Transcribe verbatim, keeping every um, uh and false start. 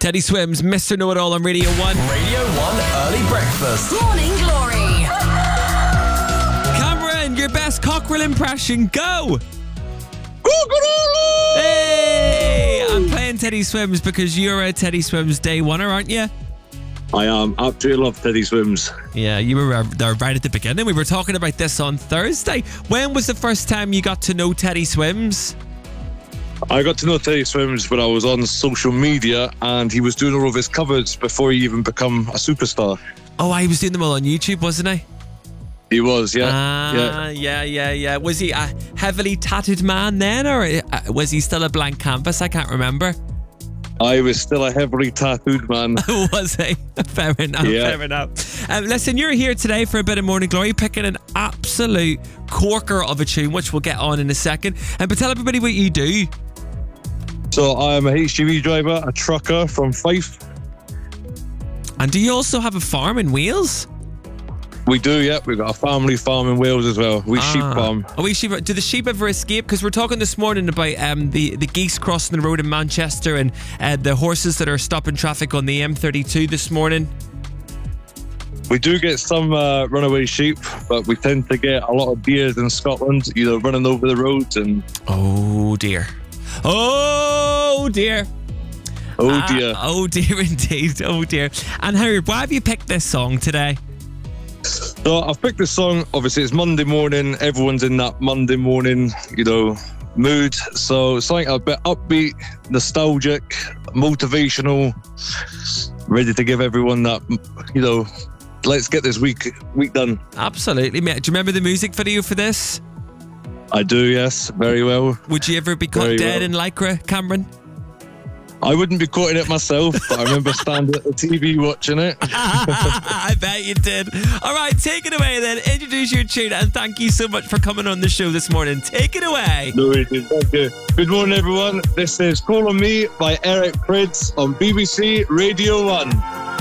Teddy Swims, Mister Know-It-All on Radio one. Radio one Early Breakfast. Morning Glory. Cameron, your best cockerel impression, go! Hey! I'm playing Teddy Swims because you're a Teddy Swims day oneer, aren't you? I am. Absolutely love Teddy Swims. Yeah, you were there right at the beginning. We were talking about this on Thursday. When was the first time you got to know Teddy Swims? I got to know Teddy Swims when I was on social media and he was doing all of his covers before he even become a superstar. Oh, I was doing them all on YouTube, wasn't I? He was, yeah. Ah, yeah. yeah, yeah, yeah. Was he a heavily tattooed man then, or was he still a blank canvas? I can't remember. I was still a heavily tattooed man. Was he? Fair enough, yeah. fair enough. Um, listen, you're here today for a bit of Morning Glory, picking an absolute corker of a tune, which we'll get on in a second. Um, but tell everybody what you do. So I'm a H G V driver, a trucker from Fife. And do you also have a farm in Wales? We do, yeah. We've got a family farm in Wales as well. We ah. sheep farm. Oh, we sheep. Do the sheep ever escape? Because we're talking this morning about um, the, the geese crossing the road in Manchester and uh, the horses that are stopping traffic on the M thirty-two this morning. We do get some uh, runaway sheep, but we tend to get a lot of deers in Scotland, you know, running over the roads and... Oh, dear. Oh, dear. Oh, dear. Uh, oh, dear indeed. Oh, dear. And Harry, why have you picked this song today? So I've picked this song. Obviously, it's Monday morning. Everyone's in that Monday morning, you know, mood. So something a bit upbeat, nostalgic, motivational, ready to give everyone that, you know, let's get this week week done. Absolutely, mate. Do you remember the music video for this? I do, yes, very well. Would you ever be caught Very dead well. in Lycra, Cameron? I wouldn't be caught in it myself, but I remember standing at the T V watching it. I bet you did. All right, take it away then. Introduce your tune, and thank you so much for coming on the show this morning. Take it away. No, it is. Thank you. Good morning, everyone. This is Call on Me by Eric Prydz on B B C Radio one.